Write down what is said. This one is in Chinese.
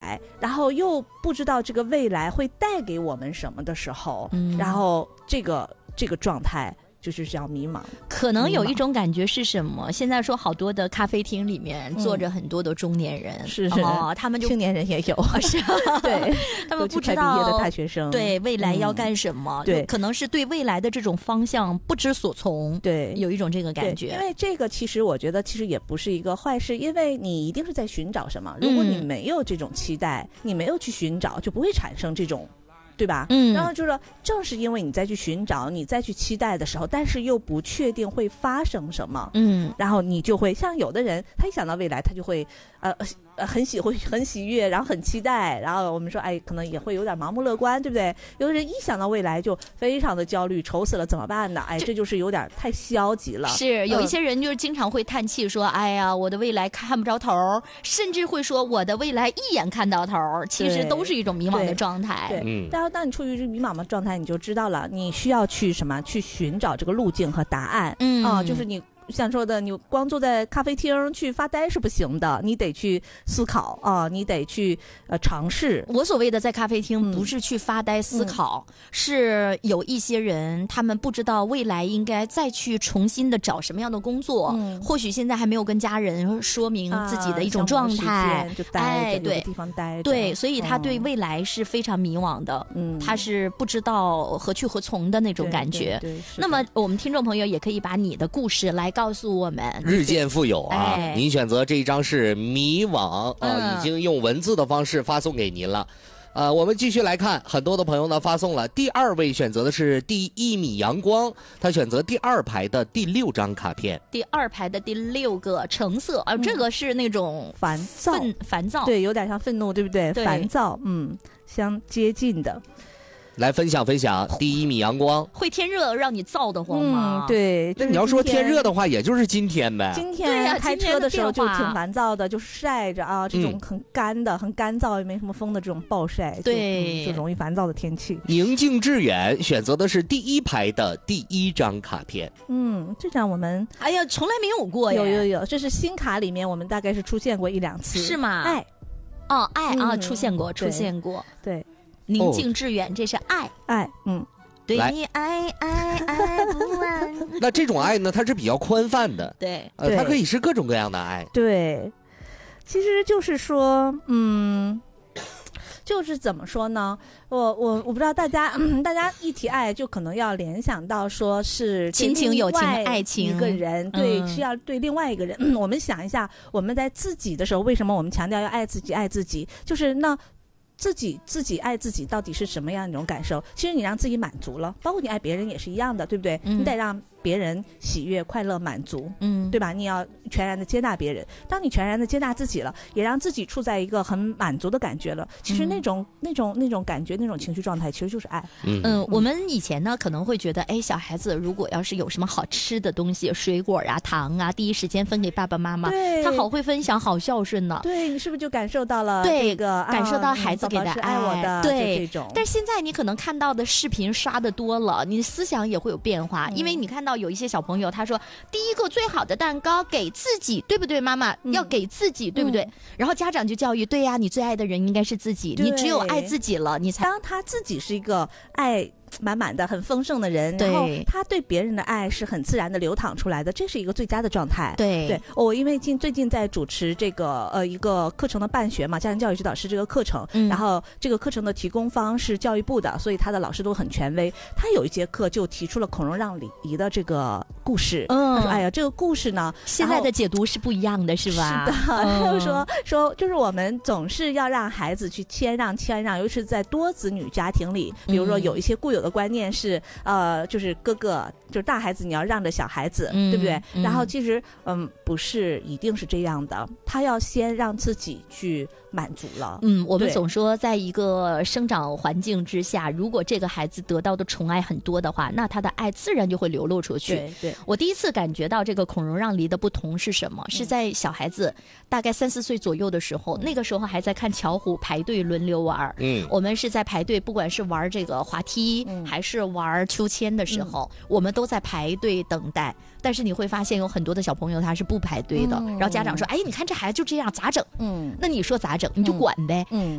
来，然后又不知道这个未来会带给我们什么的时候，然后这个状态就是叫迷茫。 可能有一种感觉是什么？现在说好多的咖啡厅里面坐着很多的中年人， 是他们就青年人也有， 是对， 他们不知道毕业的大学生， 对未来要干什么， 对， 可能是对未来的这种方向不知所从， 对， 有一种这个感觉。 因为这个其实我觉得其实也不是一个坏事，因为你一定是在寻找什么。如果你没有这种期待，你没有去寻找，就不会产生这种。对吧？然后就是说，正是因为你再去寻找，你再去期待的时候，但是又不确定会发生什么，然后你就会像有的人，他一想到未来，他就会很喜悦，然后很期待，然后我们说，哎，可能也会有点盲目乐观，对不对？有的人一想到未来就非常的焦虑，愁死了，怎么办呢？哎，这就是有点太消极了。 是有一些人就是经常会叹气说，哎呀，我的未来看不着头，甚至会说我的未来一眼看到头，其实都是一种迷茫的状态。 对，然后当你处于这迷茫的状态，你就知道了，你需要去什么？去寻找这个路径和答案。就是你像说的，你光坐在咖啡厅去发呆是不行的，你得去思考啊，你得去尝试。 我所谓的在咖啡厅不是去发呆思考，是有一些人他们不知道未来应该再去重新的找什么样的工作，或许现在还没有跟家人说明自己的一种状态， 就待着，有个地方待着， 对，所以他对未来是非常迷惘的，他是不知道何去何从的那种感觉。 对， 那么我们听众朋友也可以把你的故事来告诉我们。 日渐富有啊，您选择这一张是迷惘啊，已经用文字的方式发送给您了。我们继续来看，很多的朋友呢发送了。第二位选择的是第1米阳光，他选择第2排的第6张卡片。 第2排的第6个橙色，这个是那种烦躁，对，有点像愤怒，对不对？烦躁，相接近的。 来分享第1米阳光， 会天热让你燥得慌吗？ 对， 那你要说天热的话，也就是今天呗。 今天开车的时候就挺烦躁的，就是晒着啊，这种很干的、很干燥也没什么风的这种暴晒， 对， 就容易烦躁的天气。 宁静致远选择的是第1排的第1张卡片。 这张我们从来没有过耶。 有，这是新卡里面我们大概是出现过1-2次。 是吗？ 爱出现过。 对。 宁静致远，这是爱，对你爱不完。 那这种爱呢，它是比较宽泛的， 对， 它可以是各种各样的爱。 对，其实就是说，就是怎么说呢？我不知道大家一提爱，就可能要联想到说是亲情、友情、爱情， 一个人对是要对另外一个人。我们想一下，我们在自己的时候，为什么我们强调要爱自己？就是那。自己爱自己到底是什么样一种感受？其实你让自己满足了，包括你爱别人也是一样的，对不对？你得让别人喜悦、快乐、满足，对吧？你要全然的接纳别人。当你全然的接纳自己了，也让自己处在一个很满足的感觉了。其实那种感觉、那种情绪状态，其实就是爱。 我们以前呢可能会觉得，小孩子如果要是有什么好吃的东西，水果啊、糖啊，第一时间分给爸爸妈妈，他好会分享，好孝顺呢。 对，你是不是就感受到了这个？ 感受到孩子给的爱，爱我的， 对这种。 但现在你可能看到的视频刷的多了，你思想也会有变化，因为你看到有一些小朋友他说，第一个最好的蛋糕给自己，对不对？妈妈要给自己，对不对？然后家长就教育，对呀，你最爱的人应该是自己，你只有爱自己了，你才。 当他自己是一个爱满满的很丰盛的人，然后他对别人的爱是很自然的流淌出来的，这是一个最佳的状态。 对， 我因为最近在主持这个一个课程的办学嘛，家庭教育指导师这个课程，然后这个课程的提供方是教育部的，所以他的老师都很权威。他有一节课就提出了孔融让梨的这个故事。他说：“哎呀，这个故事呢， 现在的解读是不一样的，是吧？” 是的，他就说就是我们总是要让孩子去谦让，尤其是在多子女家庭里，比如说有一些固有的观念是就是哥哥就是大孩子你要让着小孩子，对不对？然后其实不是一定是这样的，他要先让自己去满足了。 我们总说在一个生长环境之下，如果这个孩子得到的宠爱很多的话，那他的爱自然就会流露出去。 对， 我第一次感觉到这个孔融让梨的不同是什么？是在小孩子大概3-4岁左右的时候，那个时候还在看巧虎排队轮流玩。我们是在排队，不管是玩这个滑梯还是玩秋千的时候，我们都在排队等待。但是你会发现有很多的小朋友他是不排队的，然后家长说：“哎，你看这孩子就这样，咋整？”那你说咋整？你就管呗。